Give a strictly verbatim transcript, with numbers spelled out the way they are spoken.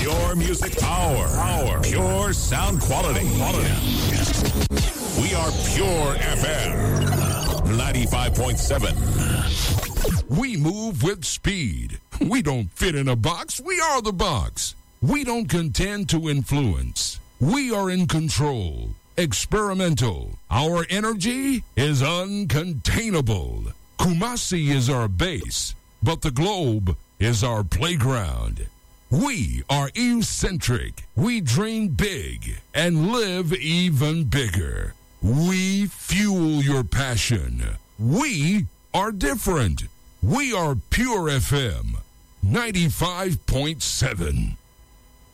Pure music power. Power. Pure sound quality. Quality. We are Pure F M ninety-five point seven. We move with speed. We don't fit in a box. We are the box. We don't contend to influence. We are in control. Experimental. Our energy is uncontainable. Kumasi is our base, but the globe is our playground. We are eccentric. We dream big and live even bigger. We fuel your passion. We are different. We are Pure F M ninety-five point seven.